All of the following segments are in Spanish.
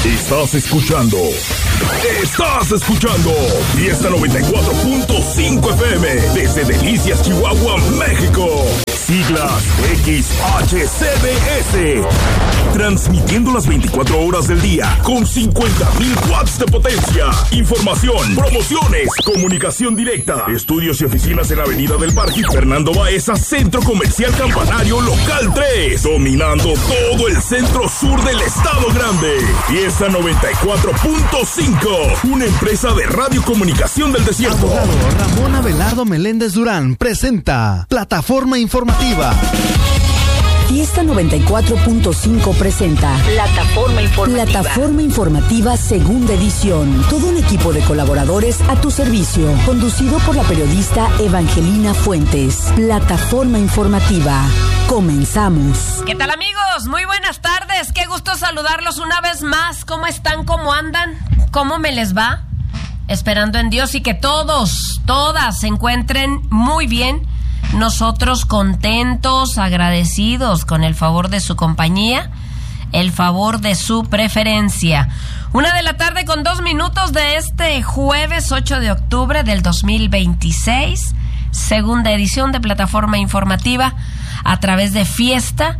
Estás escuchando Fiesta 94.5 FM desde Delicias, Chihuahua, México. Siglas XHCBS. Transmitiendo las 24 horas del día con 50,000 watts de potencia. Información, promociones, comunicación directa. Estudios y oficinas en la Avenida del Parque Fernando Baeza, Centro Comercial Campanario Local 3. Dominando todo el centro sur del Estado Grande. Fiesta 94.5. Una empresa de radiocomunicación del desierto. Abogado Ramón Abelardo Meléndez Durán presenta Plataforma Informativa. Fiesta 94.5 presenta Plataforma Informativa Segunda Edición. Todo un equipo de colaboradores a tu servicio, conducido por la periodista Evangelina Fuentes. Plataforma Informativa. Comenzamos. ¿Qué tal, amigos? Muy buenas tardes. Qué gusto saludarlos una vez más. ¿Cómo están? ¿Cómo andan? ¿Cómo me les va? Esperando en Dios y que todas se encuentren muy bien. Nosotros contentos, agradecidos con el favor de su compañía, el favor de su preferencia. 1:00 p.m. con 2 minutos de este jueves 8 de octubre del 2026, segunda edición de Plataforma Informativa a través de Fiesta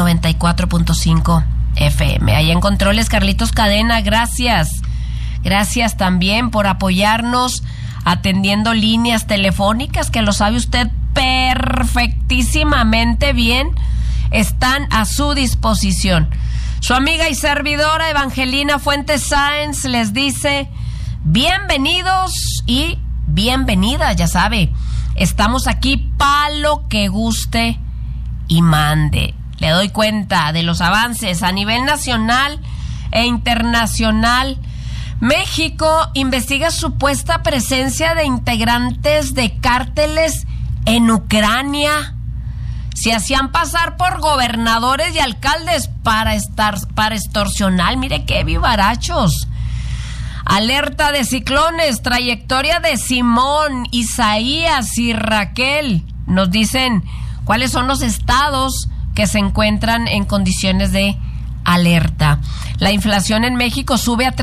94.5 FM. Ahí en controles, Carlitos Cadena, gracias. Gracias también por apoyarnos atendiendo líneas telefónicas, que lo sabe usted perfectísimamente bien, están a su disposición. Su amiga y servidora Evangelina Fuentes Sáenz les dice bienvenidos y bienvenida, ya sabe, estamos aquí pa' lo que guste y mande. Le doy cuenta de los avances a nivel nacional e internacional. México investiga supuesta presencia de integrantes de cárteles en Ucrania. Se hacían pasar por gobernadores y alcaldes para extorsionar. Mire qué vivarachos. Alerta de ciclones, trayectoria de Simón, Isaías y Raquel. Nos dicen cuáles son los estados que se encuentran en condiciones de alerta. La inflación en México sube a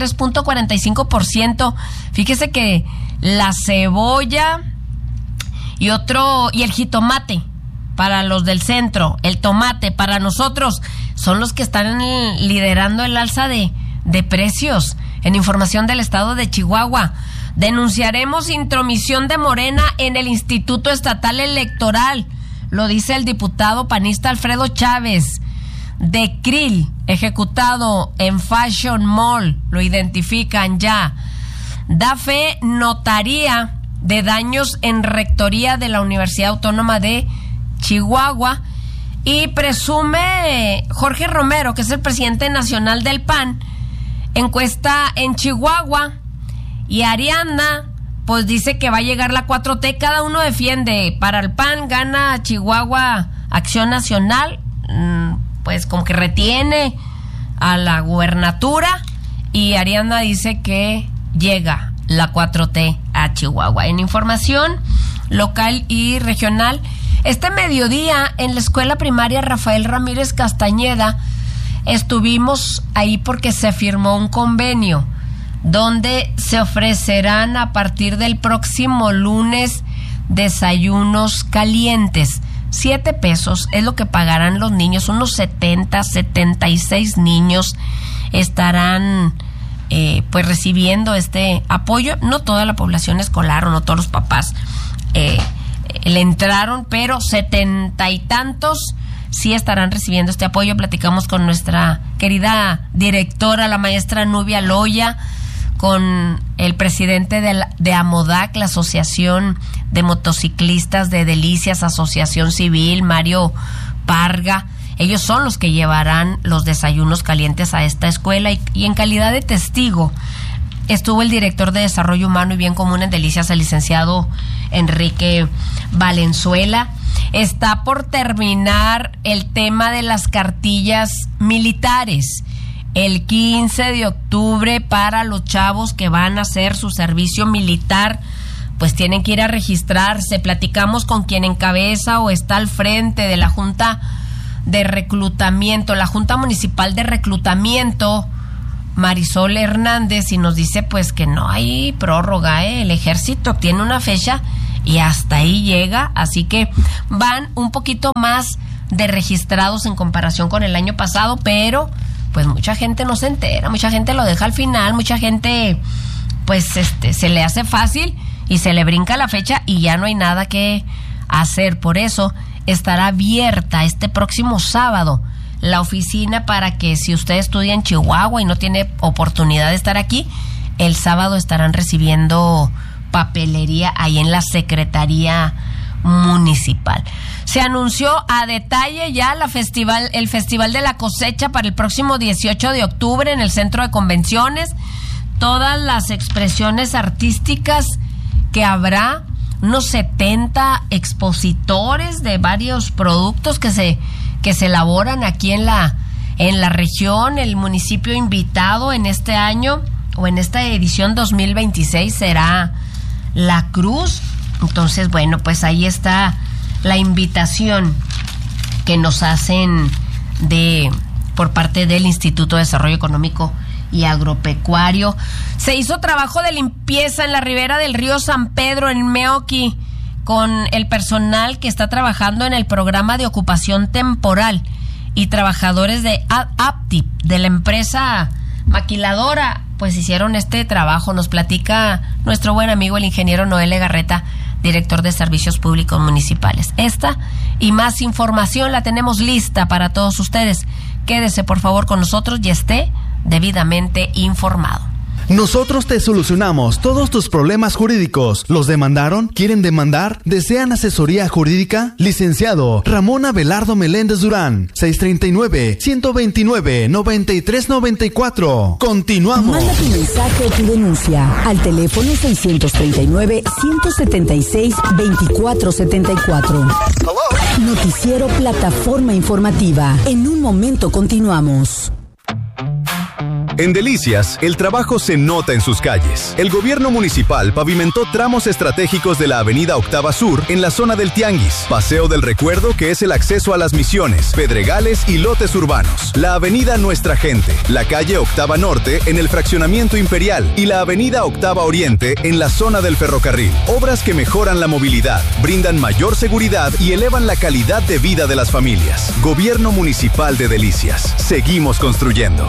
3.45%. Fíjese que la cebolla y el jitomate para los del centro, el tomate para nosotros, son los que están liderando el alza de precios. En información del estado de Chihuahua, denunciaremos intromisión de Morena en el Instituto Estatal Electoral, lo dice el diputado panista Alfredo Chávez. De Krill, ejecutado en Fashion Mall, lo identifican ya. Da fe notaría de daños en rectoría de la Universidad Autónoma de Chihuahua, y presume Jorge Romero, que es el presidente nacional del PAN, encuesta en Chihuahua, y Ariadna pues dice que va a llegar la 4T. Cada uno defiende. Para el PAN gana Chihuahua Acción Nacional, pues como que retiene a la gubernatura, y Ariadna dice que llega la 4T a Chihuahua. En información local y regional, este mediodía en la escuela primaria Rafael Ramírez Castañeda estuvimos ahí porque se firmó un convenio donde se ofrecerán a partir del próximo lunes desayunos calientes. 7 pesos es lo que pagarán los niños. Unos 76 niños estarán pues recibiendo este apoyo. No toda la población escolar o no todos los papás le entraron, pero 70 y tantos sí estarán recibiendo este apoyo. Platicamos con nuestra querida directora, la maestra Nubia Loya, con el presidente de AMODAC, la Asociación de Motociclistas de Delicias, Asociación Civil, Mario Parga. Ellos son los que llevarán los desayunos calientes a esta escuela, y en calidad de testigo estuvo el director de Desarrollo Humano y Bien Común en Delicias, el licenciado Enrique Valenzuela. Está por terminar el tema de las cartillas militares. El 15 de octubre, para los chavos que van a hacer su servicio militar, pues tienen que ir a registrarse. Platicamos con quien encabeza o está al frente de la Junta de Reclutamiento, la Junta Municipal de Reclutamiento, Marisol Hernández y nos dice pues que no hay prórroga, el ejército tiene una fecha y hasta ahí llega, así que van un poquito más de registrados en comparación con el año pasado, pero pues mucha gente no se entera, mucha gente lo deja al final, mucha gente pues se le hace fácil y se le brinca la fecha y ya no hay nada que hacer. Por eso estará abierta este próximo sábado la oficina para que si usted estudia en Chihuahua y no tiene oportunidad de estar aquí, el sábado estarán recibiendo papelería ahí en la Secretaría Municipal. Se anunció a detalle ya el Festival de la Cosecha para el próximo 18 de octubre en el Centro de Convenciones. Todas las expresiones artísticas que habrá, unos 70 expositores de varios productos que se elaboran aquí en la región. El municipio invitado en este año o en esta edición 2026 será La Cruz. Entonces, bueno, pues ahí está la invitación que nos hacen por parte del Instituto de Desarrollo Económico y Agropecuario. Se hizo trabajo de limpieza en la ribera del río San Pedro en Meoqui con el personal que está trabajando en el programa de ocupación temporal y trabajadores de APTIP, de la empresa maquiladora, pues hicieron este trabajo. Nos platica nuestro buen amigo el ingeniero Noel Legarreta, director de Servicios Públicos Municipales. Esta y más información la tenemos lista para todos ustedes. Quédese por favor con nosotros y esté debidamente informado. Nosotros te solucionamos todos tus problemas jurídicos. ¿Los demandaron? ¿Quieren demandar? ¿Desean asesoría jurídica? Licenciado Ramón Abelardo Meléndez Durán, 639-129-9394. Continuamos. Manda tu mensaje o tu denuncia al teléfono 639-176-2474. Noticiero Plataforma Informativa. En un momento continuamos. En Delicias, el trabajo se nota en sus calles. El gobierno municipal pavimentó tramos estratégicos de la avenida Octava Sur en la zona del Tianguis, Paseo del Recuerdo, que es el acceso a Las Misiones, Pedregales y lotes urbanos, la avenida Nuestra Gente, la calle Octava Norte en el fraccionamiento Imperial y la avenida Octava Oriente en la zona del ferrocarril. Obras que mejoran la movilidad, brindan mayor seguridad y elevan la calidad de vida de las familias. Gobierno Municipal de Delicias. Seguimos construyendo.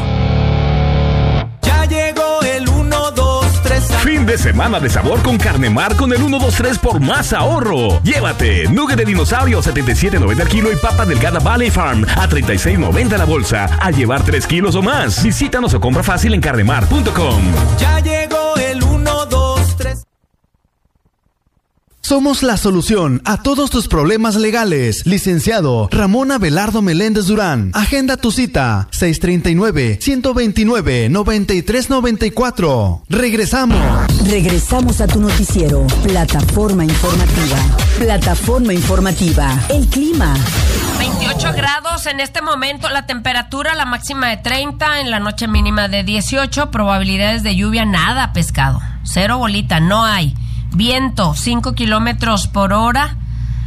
Llegó el 1, 2, 3. Fin de semana de sabor con Carnemar con el 1, 2, 3 por más ahorro. Llévate nugget de dinosaurio a $77.90 el kilo y papa delgada Valley Farm a $36.90 la bolsa. Al llevar 3 kilos o más, visítanos o compra fácil en carnemar.com. Ya llegó el 1, 2, 3. Somos la solución a todos tus problemas legales. Licenciado Ramón Abelardo Meléndez Durán. Agenda tu cita. 639-129-9394. Regresamos a tu noticiero. Plataforma Informativa. Plataforma Informativa. El clima. 28 grados en este momento, la temperatura, la máxima de 30, en la noche mínima de 18, probabilidades de lluvia nada, pescado. 0 bolita, no hay. Viento, 5 kilómetros por hora,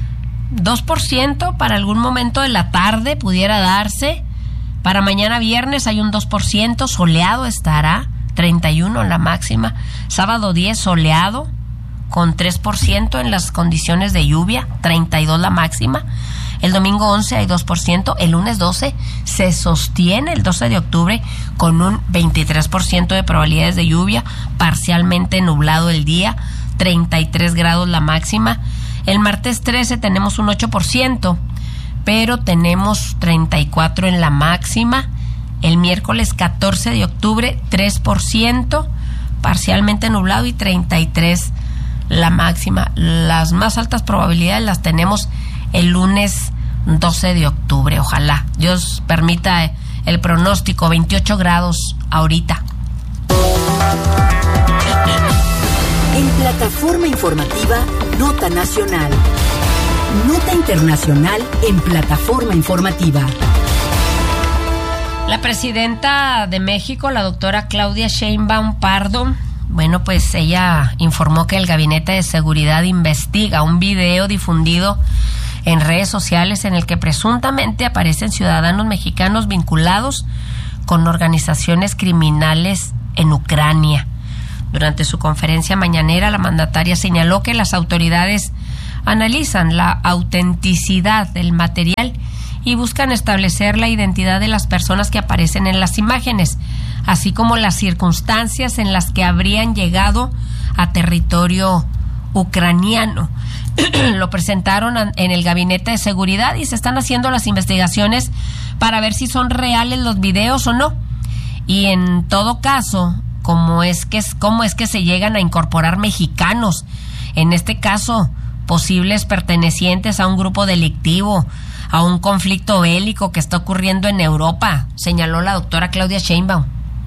2% para algún momento de la tarde pudiera darse. Para mañana viernes hay un 2%, soleado estará, 31 en la máxima. Sábado 10 soleado, con 3% en las condiciones de lluvia, 32 la máxima. El domingo 11 hay 2%, el lunes 12 se sostiene el 12 de octubre con un 23% de probabilidades de lluvia, parcialmente nublado el día, 33 grados la máxima. El martes 13 tenemos un 8%, pero tenemos 34 en la máxima. El miércoles 14 de octubre 3%, parcialmente nublado y 33 la máxima. Las más altas probabilidades las tenemos el lunes 12 de octubre. Ojalá Dios permita el pronóstico. 28 grados ahorita. En Plataforma Informativa, Nota Nacional. Nota Internacional en Plataforma Informativa. La presidenta de México, la doctora Claudia Sheinbaum Pardo, bueno, pues ella informó que el Gabinete de Seguridad investiga un video difundido en redes sociales en el que presuntamente aparecen ciudadanos mexicanos vinculados con organizaciones criminales en Ucrania. Durante su conferencia mañanera, la mandataria señaló que las autoridades analizan la autenticidad del material y buscan establecer la identidad de las personas que aparecen en las imágenes, así como las circunstancias en las que habrían llegado a territorio ucraniano. Lo presentaron en el Gabinete de Seguridad y se están haciendo las investigaciones para ver si son reales los videos o no. Y en todo caso, cómo es que se llegan a incorporar mexicanos, en este caso posibles pertenecientes a un grupo delictivo, a un conflicto bélico que está ocurriendo en Europa, señaló la doctora Claudia Sheinbaum.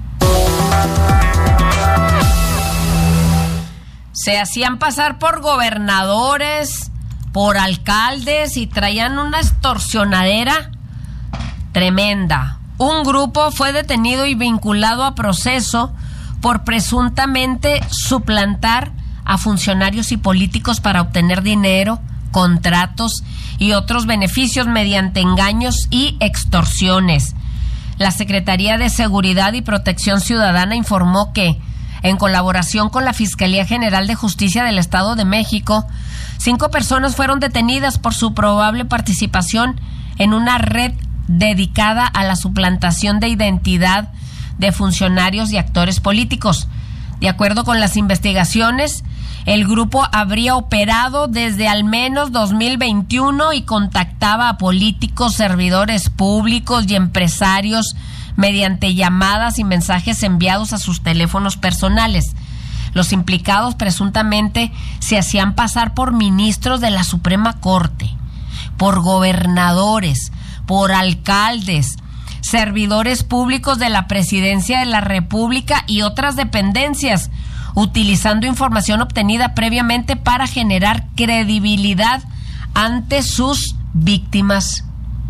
Se hacían pasar por gobernadores, por alcaldes y traían una extorsionadera tremenda. Un grupo fue detenido y vinculado a proceso por presuntamente suplantar a funcionarios y políticos para obtener dinero, contratos y otros beneficios mediante engaños y extorsiones. La Secretaría de Seguridad y Protección Ciudadana informó que, en colaboración con la Fiscalía General de Justicia del Estado de México, 5 personas fueron detenidas por su probable participación en una red dedicada a la suplantación de identidad de funcionarios y actores políticos. De acuerdo con las investigaciones, el grupo habría operado desde al menos 2021 y contactaba a políticos, servidores públicos y empresarios mediante llamadas y mensajes enviados a sus teléfonos personales. Los implicados presuntamente se hacían pasar por ministros de la Suprema Corte, por gobernadores, por alcaldes, servidores públicos de la Presidencia de la República y otras dependencias, utilizando información obtenida previamente para generar credibilidad ante sus víctimas.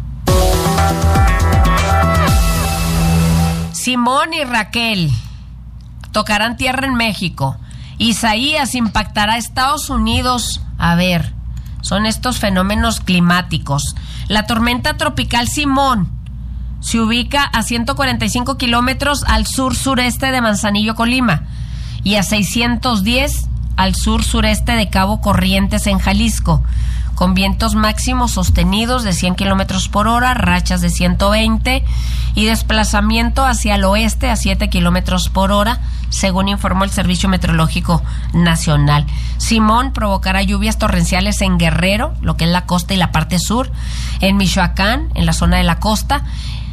Simón y Raquel tocarán tierra en México. Isaías impactará a Estados Unidos. A ver, son estos fenómenos climáticos. La tormenta tropical Simón se ubica a 145 kilómetros al sur-sureste de Manzanillo, Colima, y a 610 al sur-sureste de Cabo Corrientes, en Jalisco, con vientos máximos sostenidos de 100 kilómetros por hora, rachas de 120 y desplazamiento hacia el oeste a 7 kilómetros por hora, según informó el Servicio Meteorológico Nacional. Simón provocará lluvias torrenciales en Guerrero, lo que es la costa y la parte sur, en Michoacán, en la zona de la costa.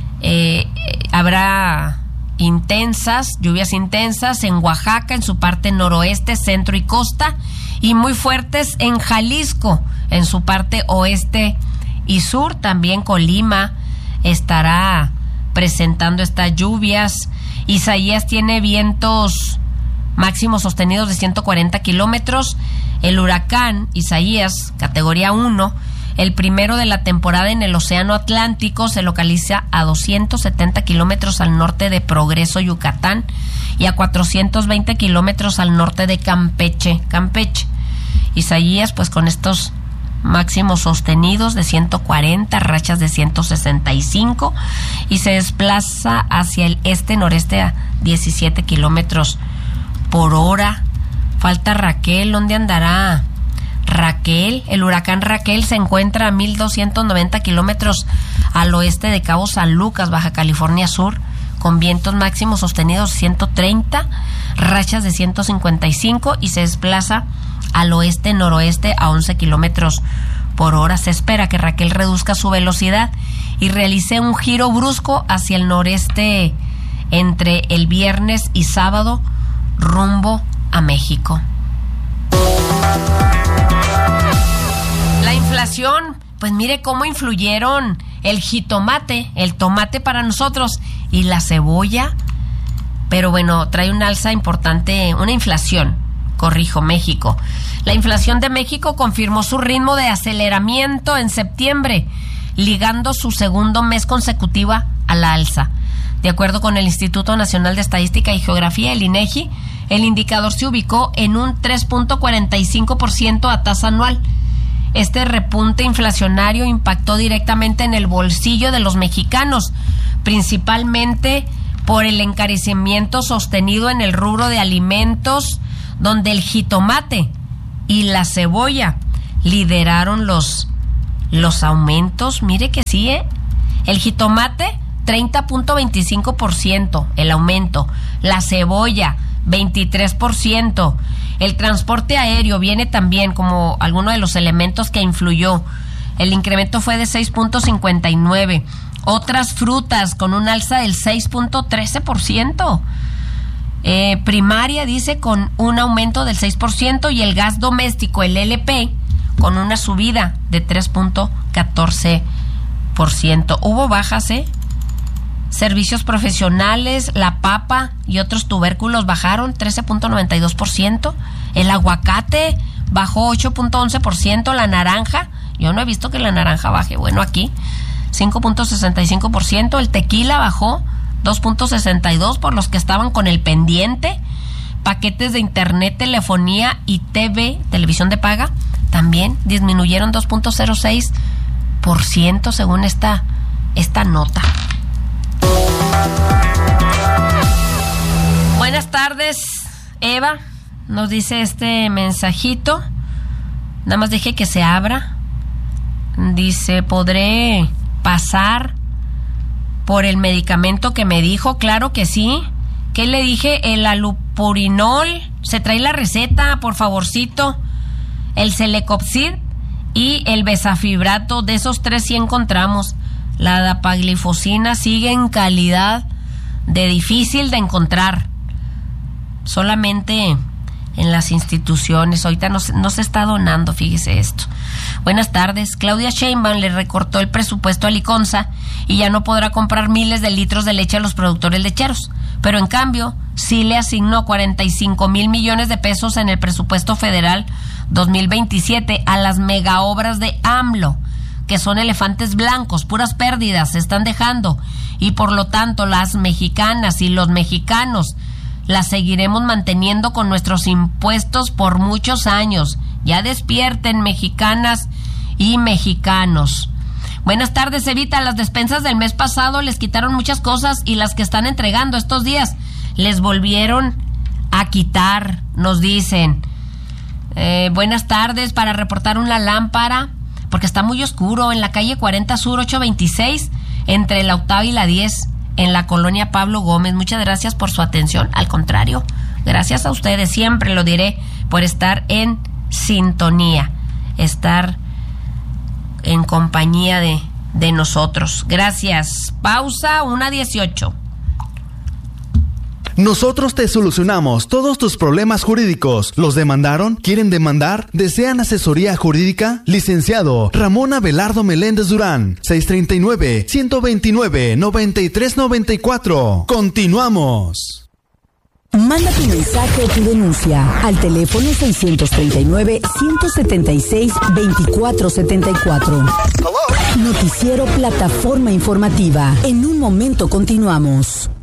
Habrá lluvias intensas en Oaxaca, en su parte noroeste, centro y costa, y muy fuertes en Jalisco, en su parte oeste y sur. También Colima estará presentando estas lluvias. Isaías tiene vientos máximos sostenidos de 140 kilómetros. El huracán Isaías, categoría 1, el primero de la temporada en el Océano Atlántico, se localiza a 270 kilómetros al norte de Progreso, Yucatán, y a 420 kilómetros al norte de Campeche. Isaías, pues con estos máximos sostenidos de 140, rachas de 165, y se desplaza hacia el este-noreste a 17 kilómetros por hora. Falta Raquel. ¿Dónde andará Raquel? El huracán Raquel se encuentra a 1,290 kilómetros al oeste de Cabo San Lucas, Baja California Sur, con vientos máximos sostenidos 130, rachas de 155, y se desplaza al oeste-noroeste a 11 kilómetros por hora. Se espera que Raquel reduzca su velocidad y realice un giro brusco hacia el noreste entre el viernes y sábado, rumbo a México. La inflación, pues mire cómo influyeron el jitomate, el tomate para nosotros, y la cebolla. Pero bueno, trae un alza importante, una inflación, México. La inflación de México confirmó su ritmo de aceleramiento en septiembre, ligando su segundo mes consecutiva a la alza. De acuerdo con el Instituto Nacional de Estadística y Geografía, el INEGI, el indicador se ubicó en un 3.45% a tasa anual. Este repunte inflacionario impactó directamente en el bolsillo de los mexicanos, principalmente por el encarecimiento sostenido en el rubro de alimentos, donde el jitomate y la cebolla lideraron los aumentos. Mire que sí, el jitomate 30.25% el aumento, la cebolla 23%, el transporte aéreo viene también como alguno de los elementos que influyó. El incremento fue de 6.59%. Otras frutas con un alza del 6.13%. Primaria dice con un aumento del 6% y el gas doméstico, el LP, con una subida de 3.14%. Hubo bajas, Servicios profesionales, la papa y otros tubérculos bajaron 13.92%. El aguacate bajó 8.11%. La naranja, yo no he visto que la naranja baje. Bueno, aquí 5.65%. El tequila bajó 2.62% por los que estaban con el pendiente. Paquetes de internet, telefonía y televisión de paga, también disminuyeron 2.06% según esta nota. Buenas tardes, Eva. Nos dice este mensajito. Nada más dije que se abra. Dice, ¿podré pasar por el medicamento que me dijo? Claro que sí. ¿Qué le dije? El alupurinol. Se trae la receta, por favorcito. El Celecopsid y el besafibrato. De esos 3 sí encontramos. La dapaglifosina sigue en calidad de difícil de encontrar. Solamente en las instituciones. Ahorita no se está donando, fíjese esto. Buenas tardes. Claudia Sheinbaum le recortó el presupuesto a Liconza y ya no podrá comprar miles de litros de leche a los productores lecheros. Pero en cambio, sí le asignó 45,000 millones de pesos en el presupuesto federal 2027 a las megaobras de AMLO, que son elefantes blancos, puras pérdidas se están dejando, y por lo tanto las mexicanas y los mexicanos las seguiremos manteniendo con nuestros impuestos por muchos años. Ya despierten, mexicanas y mexicanos. Buenas tardes, Evita. Las despensas del mes pasado les quitaron muchas cosas y las que están entregando estos días les volvieron a quitar, nos dicen. Buenas tardes, para reportar una lámpara, porque está muy oscuro, en la calle 40 Sur 826, entre la 8ª y la 10, en la colonia Pablo Gómez. Muchas gracias por su atención. Al contrario, gracias a ustedes, siempre lo diré, por estar en sintonía, estar en compañía de nosotros. Gracias. Pausa, 1:18. Nosotros te solucionamos todos tus problemas jurídicos. ¿Los demandaron? ¿Quieren demandar? ¿Desean asesoría jurídica? Licenciado Ramón Abelardo Meléndez Durán, 639-129-9394. Continuamos. Manda tu mensaje o tu denuncia al teléfono 639-176-2474. Noticiero Plataforma Informativa. En un momento continuamos.